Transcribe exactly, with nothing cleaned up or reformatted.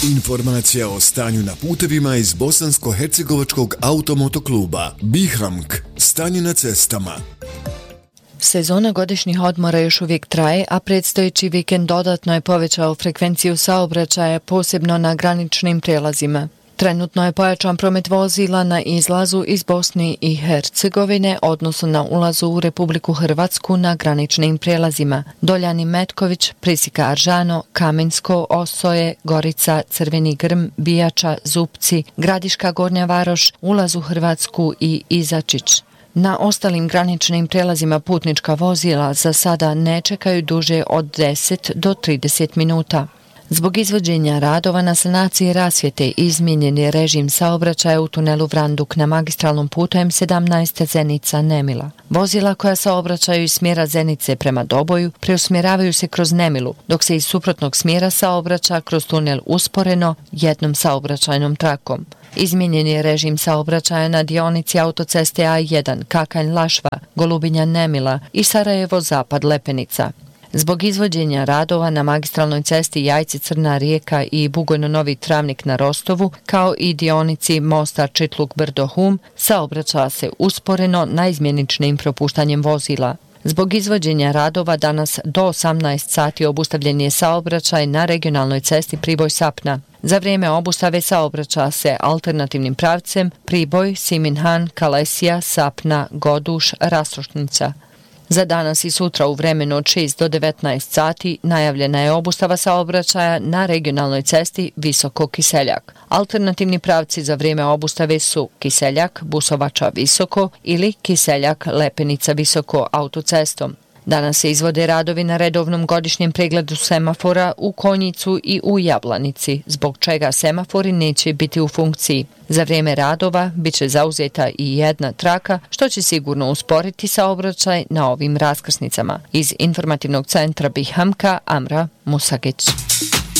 Informacija o stanju na putevima iz Bosansko-hercegovačkog automotokluba Bihamk. Stanje na cestama. Sezona godišnjih odmora još uvijek traje, a predstojeći vikend dodatno je povećao frekvenciju saobraćaja, posebno na graničnim prijelazima. Trenutno je pojačan promet vozila na izlazu iz Bosne i Hercegovine, odnosno na ulazu u Republiku Hrvatsku na graničnim prijelazima. Doljani Metković, Prisika Aržano, Kamensko, Osoje, Gorica, Crveni Grm, Bijača, Zupci, Gradiška Gornja Varoš, ulaz u Hrvatsku i Izačić. Na ostalim graničnim prijelazima putnička vozila za sada ne čekaju duže od deset do trideset minuta. Zbog izvođenja radova na sanaciji rasvjete izmijenjen je režim saobraćaja u tunelu Vranduk na magistralnom putu M sedamnaest Zenica-Nemila. Vozila koja saobraćaju iz smjera Zenice prema Doboju preusmjeravaju se kroz Nemilu, dok se iz suprotnog smjera saobraća kroz tunel usporeno jednom saobraćajnom trakom. Izmijenjen je režim saobraćaja na dionici autoceste A jedan Kakanj-Lašva, Golubinja-Nemila i Sarajevo-Zapad-Lepenica. Zbog izvođenja radova na magistralnoj cesti Jajce-Crna Rijeka i Bugojno-Novi Travnik na Rostovu, kao i dionici mosta Čitluk-Brdo-Hum, saobraća se usporeno naizmjeničnim propuštanjem vozila. Zbog izvođenja radova danas do osamnaest sati obustavljen je saobraćaj na regionalnoj cesti Priboj-Sapna. Za vrijeme obustave saobraća se alternativnim pravcem Priboj, Siminhan, Kalesija, Sapna, Goduš, Rastrošnica. Za danas i sutra u vremenu od šest do devetnaest sati najavljena je obustava saobraćaja na regionalnoj cesti Visoko-Kiseljak. Alternativni pravci za vrijeme obustave su Kiseljak, Busovača-Visoko ili Kiseljak-Lepenica-Visoko autocestom. Danas se izvode radovi na redovnom godišnjem pregledu semafora u Konjicu i u Jablanici, zbog čega semafori neće biti u funkciji. Za vrijeme radova bit će zauzeta i jedna traka, što će sigurno usporiti saobraćaj na ovim raskrsnicama. Iz informativnog centra Bihamka, Amra Musagić.